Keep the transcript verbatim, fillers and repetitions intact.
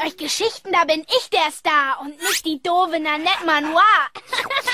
euch Geschichten, da bin ich der Star und nicht die doofe Nanette Manoir.